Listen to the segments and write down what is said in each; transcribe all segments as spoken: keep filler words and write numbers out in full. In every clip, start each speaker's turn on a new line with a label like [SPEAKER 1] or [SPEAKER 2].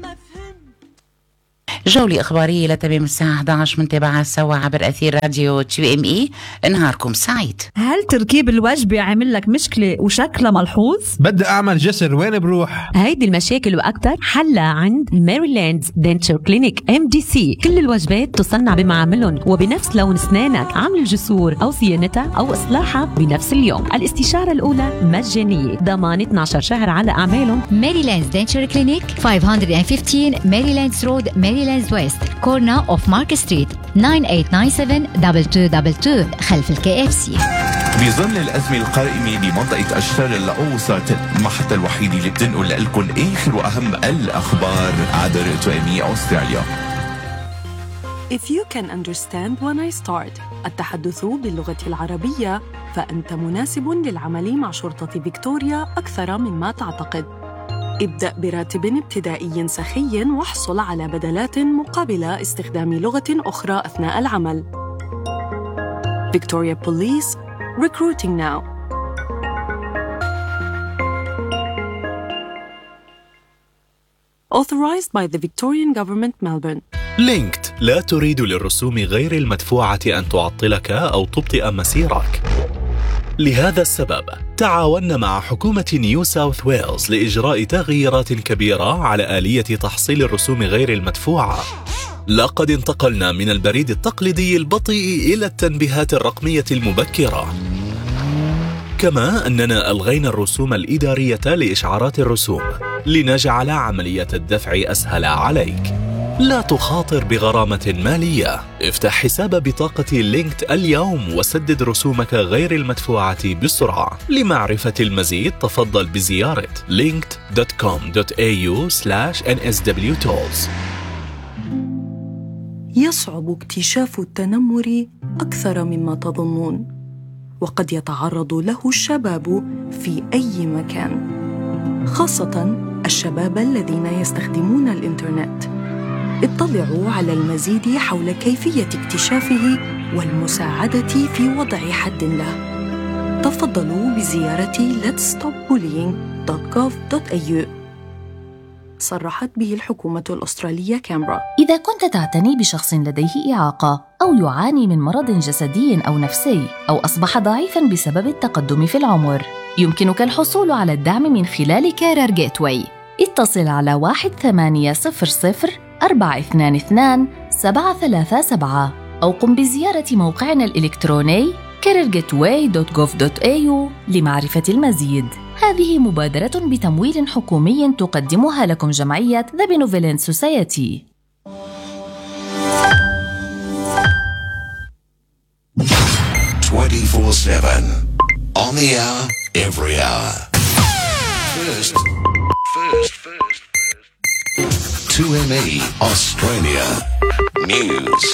[SPEAKER 1] جولة إخبارية لتمام الساعة إحدى عشر منتابعة سوا عبر أثير راديو تي ام اي. نهاركم سعيد.
[SPEAKER 2] هل تركيب الوجبة عمل لك مشكلة وشكلها ملحوظ؟
[SPEAKER 3] بدي أعمل جسر، وين بروح؟
[SPEAKER 4] هيدي المشاكل وأكتر حلها عند ميريلاند دنتشر كلينيك ام دي سي. كل الوجبات تصنع بمعاملهم وبنفس لون أسنانك. عمل الجسور أو صيانتها أو إصلاحها بنفس اليوم. الاستشارة الأولى مجانية، ضمان اثنا عشر شهر على أعمالهم.
[SPEAKER 5] ميريلاند دنتشر كلينيك خمسمية وخمستاشر ميريلاند رود ميريلاند ويست كورنا اوف مارك ستريت تسعة ثمانية تسعة سبعة اثنين اثنين اثنين خلف الكي اف سي.
[SPEAKER 6] بظل الأزمة القائمة بمنطقة أشتر الأوسط، المحطة الوحيدة اللي بتنقل لكم آخر وأهم الأخبار عبر توامي أستراليا.
[SPEAKER 7] If you can understand when I start التحدث باللغة العربية، فأنت مناسب للعمل مع شرطة فيكتوريا أكثر مما تعتقد. ابدأ براتب ابتدائي سخي واحصل على بدلات مقابل استخدام لغة أخرى أثناء العمل. Victoria Police, recruiting now. Authorized by the Victorian Government, Melbourne.
[SPEAKER 8] لينكد لا تريد للرسوم غير المدفوعة أن تعطلك أو تبطئ مسيرك. لهذا السبب تعاوننا مع حكومة نيو ساوث ويلز لإجراء تغييرات كبيرة على آلية تحصيل الرسوم غير المدفوعة. لقد انتقلنا من البريد التقليدي البطيء إلى التنبيهات الرقمية المبكرة. كما أننا ألغينا الرسوم الإدارية لإشعارات الرسوم لنجعل عملية الدفع أسهل عليك. لا تخاطر بغرامة مالية. افتح حساب بطاقة لينكد اليوم وسدد رسومك غير المدفوعة بسرعة. لمعرفة المزيد تفضل بزيارة linked دوت كوم دوت إيه يو سلاش إن إس دبليو تولز.
[SPEAKER 7] يصعب اكتشاف التنمر أكثر مما تظنون، وقد يتعرض له الشباب في أي مكان، خاصة الشباب الذين يستخدمون الإنترنت. اطلعوا على المزيد حول كيفية اكتشافه والمساعدة في وضع حد له. تفضلوا بزيارة let's stop bullying دوت gov دوت إيه يو. صرحت به الحكومة الأسترالية كامبرا.
[SPEAKER 9] إذا كنت تعتني بشخص لديه إعاقة أو يعاني من مرض جسدي أو نفسي أو أصبح ضعيفاً بسبب التقدم في العمر، يمكنك الحصول على الدعم من خلال كارير جيتواي. اتصل على واحد ثمانية صفر صفر أربعة اثنان اثنان سبعة ثلاثة سبعة أو قم بزيارة موقعنا الإلكتروني كارير جيتواي دوت جوف دوت إيه يو لمعرفة المزيد. هذه مبادرة بتمويل حكومي تقدمها لكم جمعية The Benevolent Society.
[SPEAKER 10] twenty-four seven on the hour, every hour. First, first, first, first. two M E Australia News.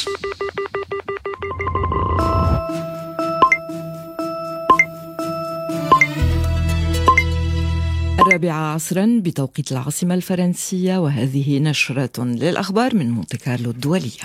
[SPEAKER 11] الرابعة عصراً بتوقيت العاصمة الفرنسية، وهذه نشرة للأخبار من مونتي كارلو الدولية.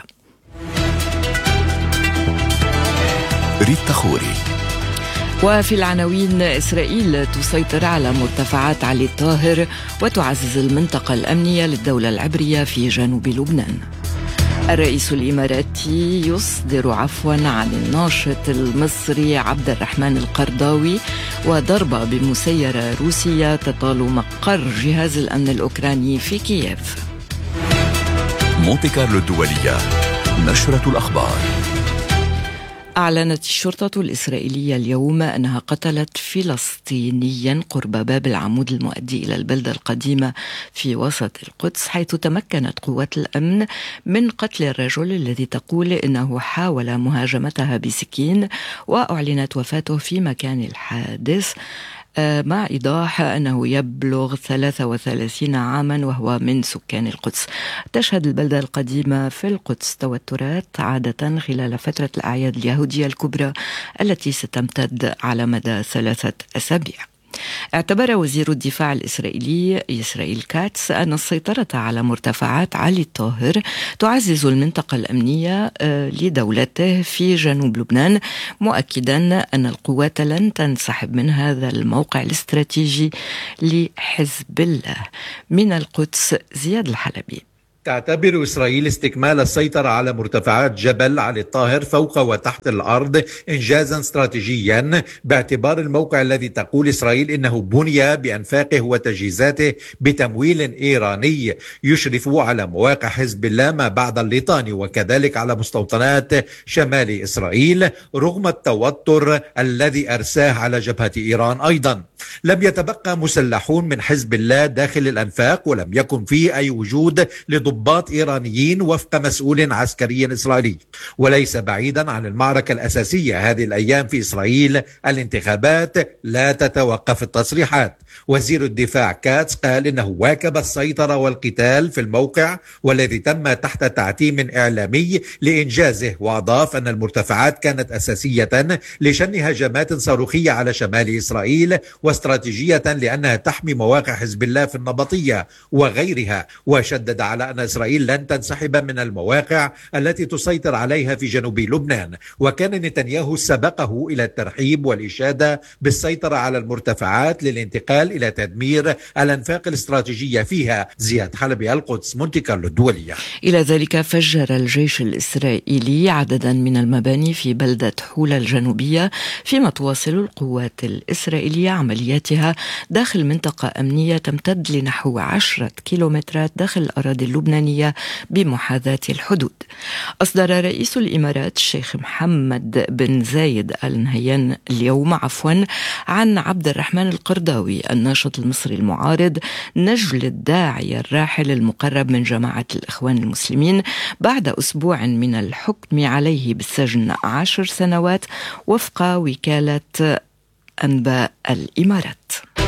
[SPEAKER 10] ريت تخوري.
[SPEAKER 11] وفي العناوين: إسرائيل تسيطر على مرتفعات علي الطاهر وتعزز المنطقة الأمنية للدولة العبرية في جنوب لبنان. الرئيس الإماراتي يصدر عفواً عن الناشط المصري عبد الرحمن القرضاوي، وضربة بمسيرة روسية تطال مقر جهاز الأمن الأوكراني في كييف.
[SPEAKER 10] مونتي كارلو الدولية، نشرة الأخبار.
[SPEAKER 11] أعلنت الشرطة الإسرائيلية اليوم أنها قتلت فلسطينيا قرب باب العمود المؤدي إلى البلدة القديمة في وسط القدس، حيث تمكنت قوات الأمن من قتل الرجل الذي تقول إنه حاول مهاجمتها بسكين، وأعلنت وفاته في مكان الحادث، مع إيضاح أنه يبلغ ثلاثة وثلاثين عاما وهو من سكان القدس. تشهد البلدة القديمة في القدس توترات عادة خلال فترة الأعياد اليهودية الكبرى التي ستمتد على مدى ثلاثة أسابيع. اعتبر وزير الدفاع الإسرائيلي إسرائيل كاتس أن السيطرة على مرتفعات علي الطاهر تعزز المنطقة الأمنية لدولته في جنوب لبنان، مؤكدا أن القوات لن تنسحب من هذا الموقع الاستراتيجي لحزب الله. من القدس زياد الحلبي.
[SPEAKER 3] تعتبر إسرائيل استكمال السيطرة على مرتفعات جبل علي الطاهر فوق وتحت الأرض إنجازا استراتيجيا، باعتبار الموقع الذي تقول إسرائيل إنه بني بأنفاقه وتجهيزاته بتمويل إيراني يشرف على مواقع حزب الله ما بعد الليطاني وكذلك على مستوطنات شمال إسرائيل، رغم التوتر الذي أرساه على جبهة إيران. أيضا لم يتبقى مسلحون من حزب الله داخل الأنفاق، ولم يكن فيه أي وجود لضباط إيرانيين وفق مسؤول عسكري إسرائيلي. وليس بعيدا عن المعركة الأساسية هذه الأيام في إسرائيل، الانتخابات، لا تتوقف التصريحات. وزير الدفاع كاتس قال إنه واكب السيطرة والقتال في الموقع والذي تم تحت تعتيم إعلامي لإنجازه، وأضاف أن المرتفعات كانت أساسية لشن هجمات صاروخية على شمال إسرائيل، واستراتيجية لأنها تحمي مواقع حزب الله في النبطية وغيرها. وشدد على أن إسرائيل لن تنسحب من المواقع التي تسيطر عليها في جنوب لبنان. وكان نتنياهو سبقه إلى الترحيب والإشادة بالسيطرة على المرتفعات للانتقال إلى تدمير الأنفاق الاستراتيجية فيها. زياد حلبي، القدس، مونتي كارلو الدولية.
[SPEAKER 11] إلى ذلك فجر الجيش الإسرائيلي عددا من المباني في بلدة حولة الجنوبية، فيما تواصل القوات الإسرائيلية عملياتها داخل منطقة أمنية تمتد لنحو عشرة كيلومترات داخل الأراضي اللبنانية بمحاذاة الحدود. أصدر رئيس الإمارات الشيخ محمد بن زايد آل نهيان اليوم عفوا عن عبد الرحمن القرضاوي الناشط المصري المعارض نجل الداعية الراحل المقرب من جماعة الإخوان المسلمين بعد أسبوع من الحكم عليه بالسجن عشر سنوات وفق وكالة أنباء الإمارات.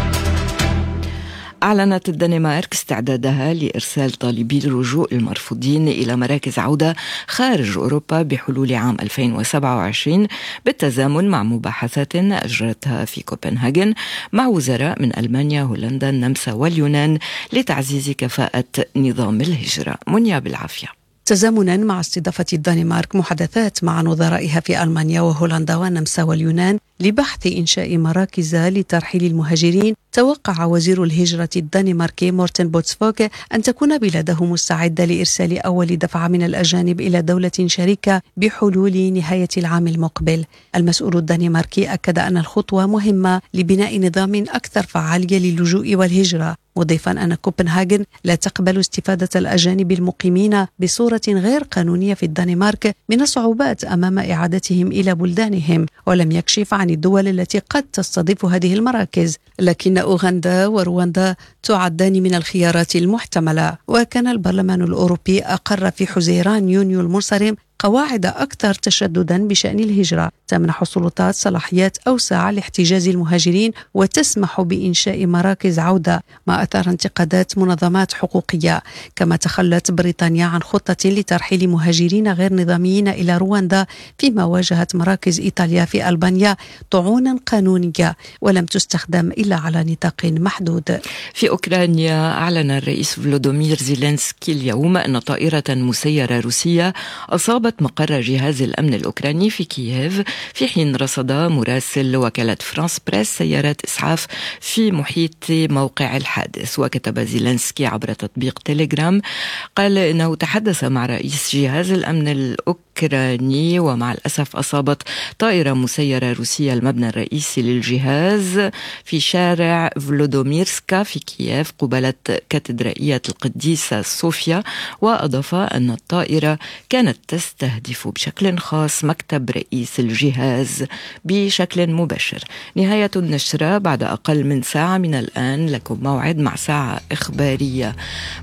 [SPEAKER 11] أعلنت الدنمارك استعدادها لإرسال طالبي اللجوء المرفوضين إلى مراكز عودة خارج أوروبا بحلول عام ألفين وسبعة وعشرين، بالتزامن مع مباحثات أجرتها في كوبنهاجن مع وزراء من ألمانيا، هولندا، النمسا واليونان لتعزيز كفاءة نظام الهجرة. منيا بالعافية.
[SPEAKER 12] تزامنا مع استضافة الدنمارك محادثات مع نظرائها في ألمانيا وهولندا والنمسا واليونان لبحث إنشاء مراكز لترحيل المهاجرين، توقع وزير الهجرة الدنماركي مورتن بوتسفوغ أن تكون بلاده مستعدة لإرسال أول دفعة من الأجانب إلى دولة شريكة بحلول نهاية العام المقبل. المسؤول الدنماركي أكد أن الخطوة مهمة لبناء نظام أكثر فعالية للجوء والهجرة، مضيفا أن كوبنهاجن لا تقبل استفادة الأجانب المقيمين بصورة غير قانونية في الدنمارك من الصعوبات أمام إعادتهم إلى بلدانهم، ولم يكشف عن الدول التي قد تستضيف هذه المراكز، لكن أوغندا ورواندا تعدان من الخيارات المحتملة. وكان البرلمان الأوروبي أقر في حزيران يونيو المنصرم قواعد أكثر تشددا بشأن الهجرة تمنح السلطات صلاحيات أوسع لاحتجاز المهاجرين وتسمح بإنشاء مراكز عودة، ما أثار انتقادات منظمات حقوقية. كما تخلت بريطانيا عن خطة لترحيل مهاجرين غير نظاميين إلى رواندا، فيما واجهت مراكز إيطاليا في ألبانيا طعونا قانونية ولم تستخدم إلا على نطاق محدود.
[SPEAKER 11] في أوكرانيا أعلن الرئيس فلودومير زيلينسكي اليوم أن طائرة مسيرة روسية أصابت مقر جهاز الأمن الأوكراني في كييف، في حين رصد مراسل وكالة فرانس بريس سيارات إسعاف في محيط موقع الحادث. وكتب زيلينسكي عبر تطبيق تيليجرام قال إنه تحدث مع رئيس جهاز الأمن الأوكراني، ومع الأسف أصابت طائرة مسيرة روسية المبنى الرئيسي للجهاز في شارع فلودوميرسكا في كييف قبالة كاتدرائية القديسة صوفيا. وأضاف أن الطائرة كانت تستهدف بشكل خاص مكتب رئيس الجهاز بشكل مباشر. نهاية النشرة بعد أقل من ساعة من الآن. لكم موعد مع ساعة إخبارية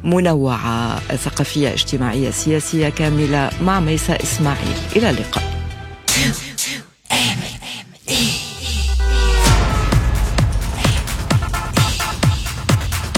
[SPEAKER 11] منوعة ثقافية اجتماعية سياسية كاملة مع ميساء إسماعيل. إلى اللقاء.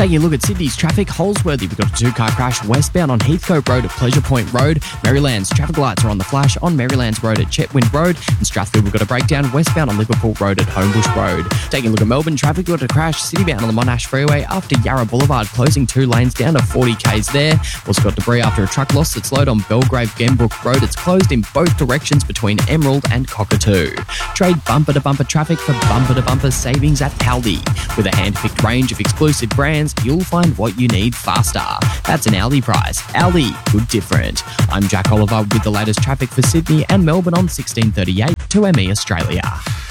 [SPEAKER 13] Taking a look at Sydney's traffic, Holsworthy, we've got a two-car crash westbound on Heathcote Road at Pleasure Point Road. Maryland's traffic lights are on the flash on Maryland's Road at Chetwynd Road. In Strathfield, we've got a breakdown westbound on Liverpool Road at Homebush Road. Taking a look at Melbourne traffic, we've got a crash citybound on the Monash Freeway after Yarra Boulevard, closing two lanes down to forty kays there. Also got debris after a truck loss that's slowed on Belgrave Gembrook Road. It's closed in both directions between Emerald and Cockatoo. Trade bumper-to-bumper traffic for bumper-to-bumper savings at Aldi. With a hand-picked range of exclusive brands, you'll find what you need faster. That's an Aldi price. Aldi, good different. I'm Jack Oliver with the latest traffic for Sydney and Melbourne on sixteen thirty-eight to M E Australia.